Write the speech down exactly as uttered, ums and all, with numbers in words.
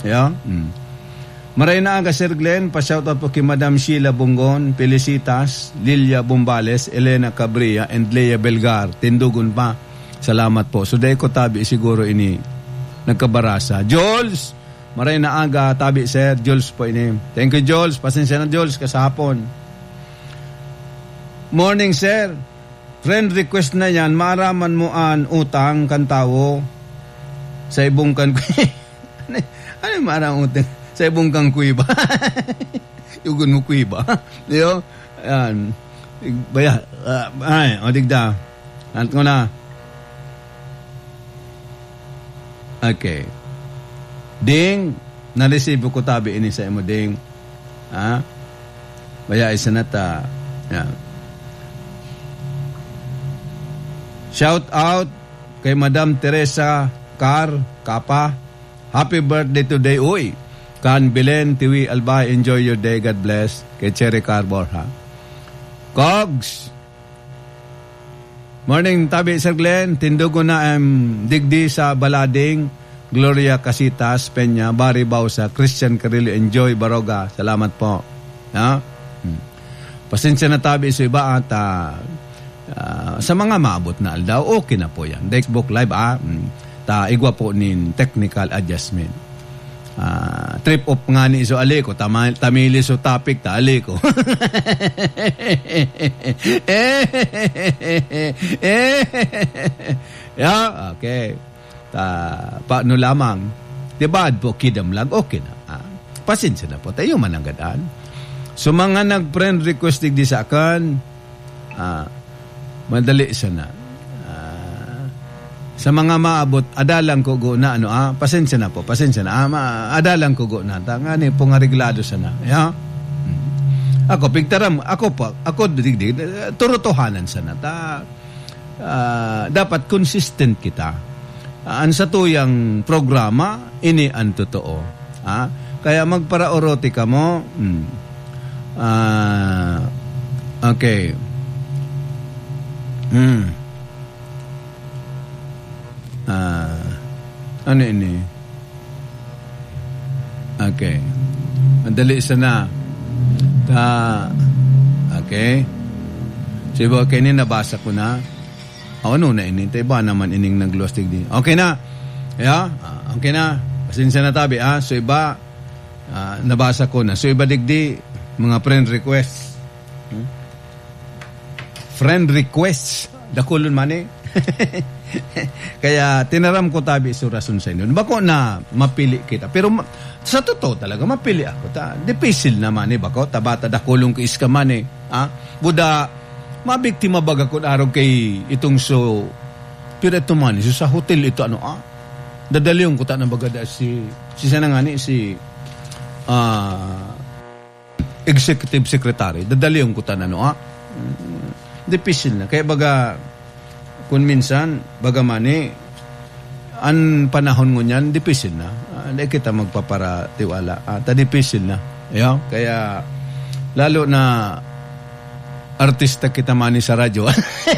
Yeah? Mm. Maray na aga, Sir Glenn, pa-shoutout po kay Madam Sheila Bungon, Felicitas, Lilia Bombales, Elena Cabria, and Lea Belgar. Tindugon pa. Salamat po. So, dahil ko tabi, siguro ini nagkabarasa. Jules, maray na aga, tabi, Sir. Jules po ini. Thank you, Jules. Pasensya na, Jules, kasahapon. Morning, Sir. Friend request na yan, maaraman mo an utang kantawo sa ibong kan... ano yung maarang utang? Sa ibong kang kuiba. Yugun mo kuiba. Diyo? Ayan. Baya. Uh, ay, o digda. Anat ko na. Okay. Ding, na-receive ko tabi ini sa imo, Ding. Ha? Baya, isa na ta. Yan. Shout out kay Madam Teresa Car Kapa. Happy birthday today. Uy. Kan Belen, Tiwi, Albay, enjoy your day. God bless. Kay Cherry Carbor, ha? Cogs. Morning, tabi, Sir Glenn. Tindugo na am digdi sa Balading. Gloria Casitas, Peña, Bari Bausa, Christian Carillo, enjoy, Baroga. Salamat po. Ha? Hmm. Pasensya na tabi sa iba at uh, uh, sa mga maabot na aldaw, okay na po yan. Facebook Live, ah. Hmm. Ta, igwa po nin technical adjustment. Uh, trip up nga ni iso ali ko Tama, tamili so topic ta ali ko yeah, okay ta paano lamang diba po kidam lang okay na ah, pasensya na po tayo mananggadaan so mga nag friend request di sa akin ah, madali sana sa mga maabot, adalang ko go na, ano, ah, pasensya na po, pasensya na, ah, ma, adalang ko go na, ta, nga ni, pong reglado sana, ya? Hmm. Ako, pigtaram, ako pa, ako, digdig, turutuhanan sana, ta, uh, dapat consistent kita, uh, an sa tuyang programa, ini ang totoo, ah, kaya magparaoroti ka mo, hmm. uh, okay, hmm, Ah, ano ini? Okay. Madali sana. Ta, okay. Sibo, okay ni nabasa ko na. O, ano na ini? Tayo ba naman ining nag-lostig din? Okay na. Yeah? Okay na. Pasensya na tabi, ah. So, iba, ah, nabasa ko na. So, iba digdi, mga friend requests. Hmm? Friend requests. Dakulon man eh. Kaya tinaram ko tabi sa rason sa inyo. Bako na mapili kita. Pero ma- sa totoo talaga, mapili ako. Ta, dipisil naman eh. Bako, tabata da kulong ka iska man eh. Ha? Buda, mabiktima baga ko araw kay itong so, pero ito man, so sa hotel ito ano ah. Dadaliyon ko ta na baga da si, si sana nga ni, si uh, executive secretary. Dadaliyon ko ta na ano ah. Dipisil na. Kaya baga, kung minsan, bagamani, ang panahon mo niyan, dipisil na. Hindi uh, kita magpaparatiwala. Uh, tadipisil na. Yeah? Kaya, lalo na artista kita mani sa radyo.